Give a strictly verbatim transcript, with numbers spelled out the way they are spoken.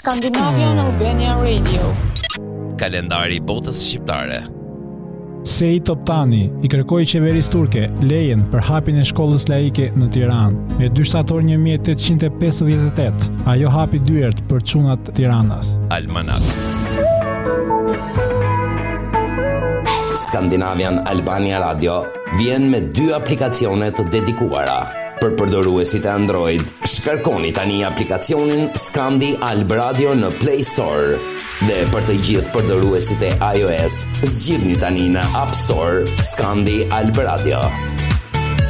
Scandinavian Albania Radio. Kalendari i botës shqiptare. Sejit Toptani i kërkoi qeverisë turke lejen për hapjen e shkollës laike në Tiranë me dy shtator një mijë e tetëqind e pesëdhjetë e tetë. Ajo hapi dyert për çunat të Tiranës. Almanak. Scandinavian Albania Radio vjen me dy aplikacione të dedikuara. Për përdoruesit e Android, shkarkoni tani aplikacionin Scandi Alb Radio në Play Store. Dhe për të gjithë përdoruesit e iOS, zgjidhni tani në App Store Scandi Alb Radio.